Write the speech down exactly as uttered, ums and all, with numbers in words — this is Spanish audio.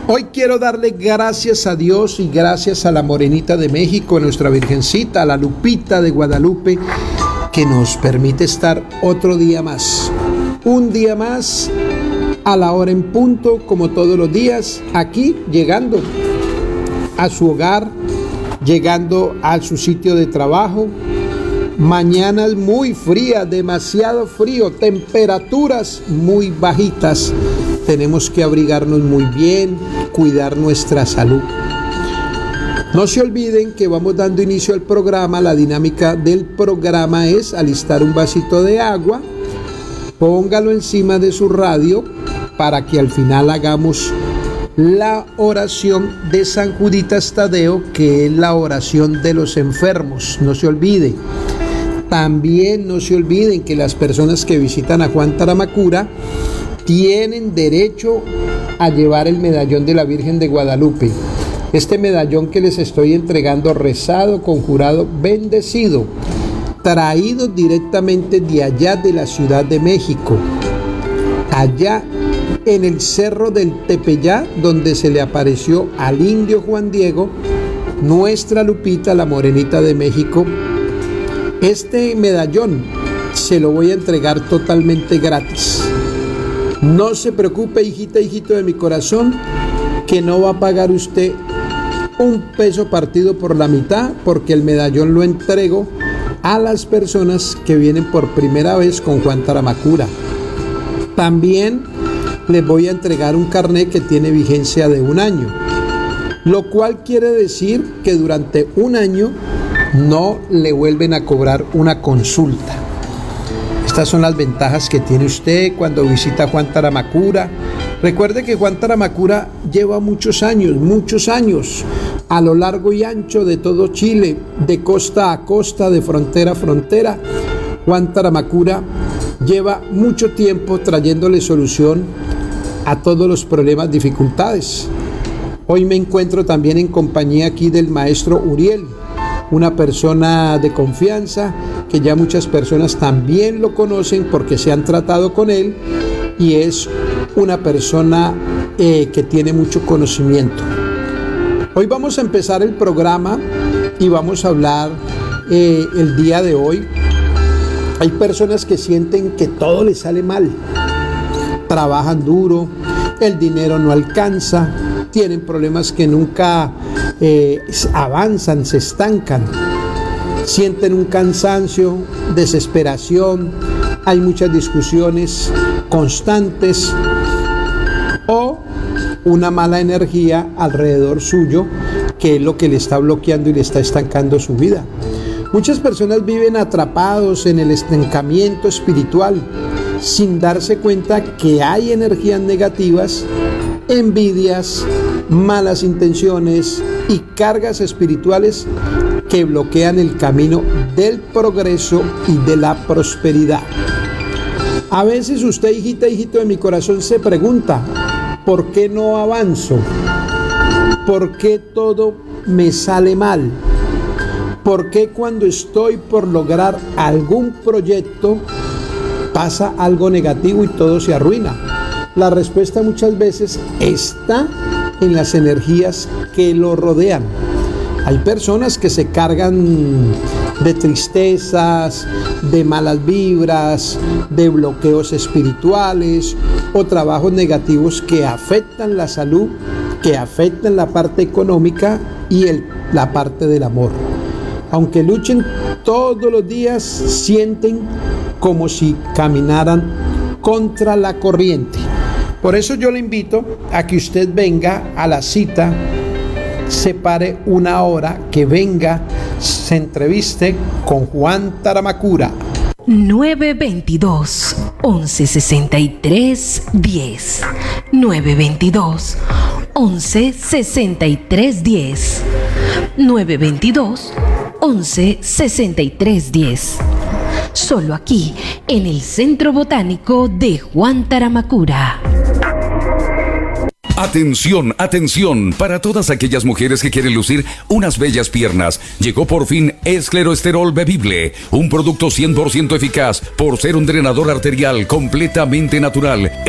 Hoy quiero darle gracias a Dios y gracias a la Morenita de México, a nuestra Virgencita, a la Lupita de Guadalupe, que nos permite estar otro día más. Un día más, a la hora en punto, como todos los días, aquí llegando a su hogar, llegando a su sitio de trabajo. Mañanas muy frías, demasiado frío, temperaturas muy bajitas. Tenemos que abrigarnos muy bien, cuidar nuestra salud. No se olviden que vamos dando inicio al programa. La dinámica del programa es alistar un vasito de agua, póngalo encima de su radio para que al final hagamos la oración de San Juditas Tadeo, que es la oración de los enfermos. No se olvide. También no se olviden que las personas que visitan a Juan Taramacura tienen derecho a llevar el medallón de la Virgen de Guadalupe. Este medallón que les estoy entregando, rezado, conjurado, bendecido, traído directamente de allá de la Ciudad de México, allá en el cerro del Tepeyá, donde se le apareció al indio Juan Diego, nuestra Lupita, la Morenita de México. Este medallón se lo voy a entregar totalmente gratis. No se preocupe, hijita, hijito de mi corazón, que no va a pagar usted un peso partido por la mitad, porque el medallón lo entrego a las personas que vienen por primera vez con Juan Taramacura. También les voy a entregar un carnet que tiene vigencia de un año, lo cual quiere decir que durante un año no le vuelven a cobrar una consulta. Estas son las ventajas que tiene usted cuando visita Juan Taramacura. Recuerde que Juan Taramacura lleva muchos años, muchos años, a lo largo y ancho de todo Chile, de costa a costa, de frontera a frontera. Juan Taramacura lleva mucho tiempo trayéndole solución a todos los problemas, dificultades. Hoy me encuentro también en compañía aquí del maestro Uriel, una persona de confianza que ya muchas personas también lo conocen porque se han tratado con él, y es una persona eh, que tiene mucho conocimiento. Hoy vamos a empezar el programa y vamos a hablar eh, el día de hoy. Hay personas que sienten que todo les sale mal, trabajan duro, el dinero no alcanza, tienen problemas que nunca eh, avanzan, se estancan, sienten un cansancio, desesperación, hay muchas discusiones constantes o una mala energía alrededor suyo, que es lo que le está bloqueando y le está estancando su vida. Muchas personas viven atrapados en el estancamiento espiritual sin darse cuenta que hay energías negativas, envidias, malas intenciones y cargas espirituales que bloquean el camino del progreso y de la prosperidad. A veces usted, hijita, hijito de mi corazón, se pregunta: ¿por qué no avanzo? ¿Por qué todo me sale mal? ¿Por qué cuando estoy por lograr algún proyecto pasa algo negativo y todo se arruina? La respuesta muchas veces está en las energías que lo rodean. Hay personas que se cargan de tristezas, de malas vibras, de bloqueos espirituales o trabajos negativos que afectan la salud, que afectan la parte económica y el, la parte del amor. Aunque luchen todos los días, sienten como si caminaran contra la corriente. Por eso yo le invito a que usted venga a la cita, separe una hora, que venga, se entreviste con Juan Taramacura. nueve veintidós, once sesenta y tres, diez. nueve veintidós, once sesenta y tres, diez. nueve veintidós, once sesenta y tres, diez. Solo aquí, en el Centro Botánico de Juan Taramacura. Atención, atención, para todas aquellas mujeres que quieren lucir unas bellas piernas. Llegó por fin Escleroesterol Bebible, un producto cien por ciento eficaz por ser un drenador arterial completamente natural.